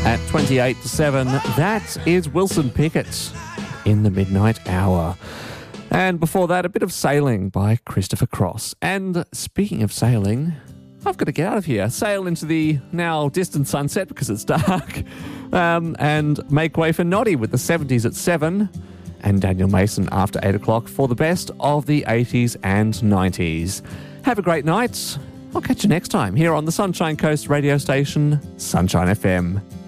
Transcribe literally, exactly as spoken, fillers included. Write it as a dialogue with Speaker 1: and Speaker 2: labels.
Speaker 1: at twenty-eight to seven. That is Wilson Pickett in the Midnight Hour. And before that, a bit of Sailing by Christopher Cross. And speaking of sailing, I've got to get out of here. Sail into the now distant sunset because it's dark. Um, and make way for Noddy with the seventies at seven. And Daniel Mason after eight o'clock for the best of the eighties and nineties. Have a great night. I'll catch you next time here on the Sunshine Coast radio station, Sunshine F M.